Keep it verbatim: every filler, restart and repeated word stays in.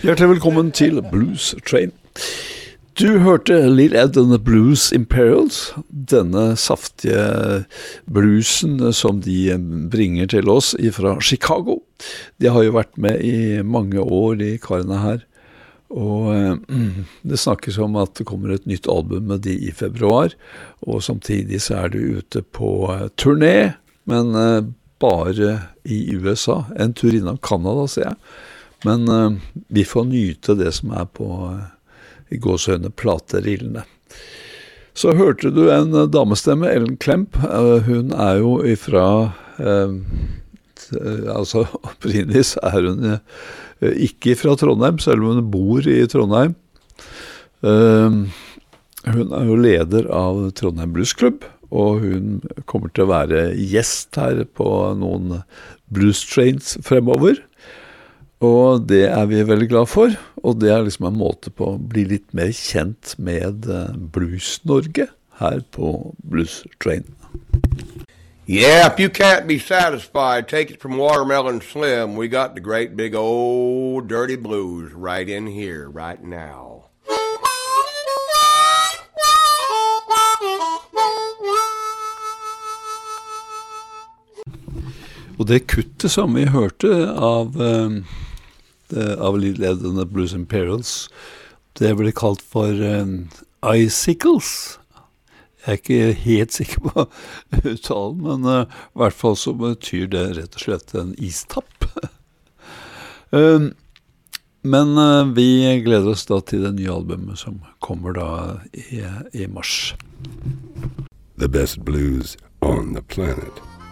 Hjertelig velkommen til Blues Train. Du hørte Lil Ed and the Blues Imperials, denne saftige bluesen som de bringer til oss fra Chicago. De har jo vært med i mange år, de karene her, og eh, det snakkes om at det kommer et nytt album med de i februar, og samtidig så er de ute på turné, men eh, bare i U S A, en tur innom Canada, ser jeg. Men eh, vi får nyte det som er på eh, i gåsøyne platerillene. Så hørte du en damestemme, Ellen Klemp. Uh, hun er jo ifra, uh, altså opprinnelig så er hun uh, ikke fra Trondheim, selv om hun bor i Trondheim. Uh, hun er jo leder av Trondheim Blues Club, og hun kommer til å være gjest her på noen Blues Trains fremover. Og det er vi veldig glad for, og det er liksom en måte på å bli litt mer kjent med Blues Norge her på Blues Train. Yeah, if you can't be satisfied, take it from Watermelon Slim. We got the great big old dirty blues right in here, right now. Og det kuttet som vi hørte av... Um av Lil Ed and the Blues Imperials, det ble kalt for um, Icicles. Jeg er ikke helt sikker på uttalen, men uh, i hvert fall så betyr det rett og slett en istapp. um, men uh, vi gleder oss da til det nye albumet som kommer da i, i mars. The best blues on the planet.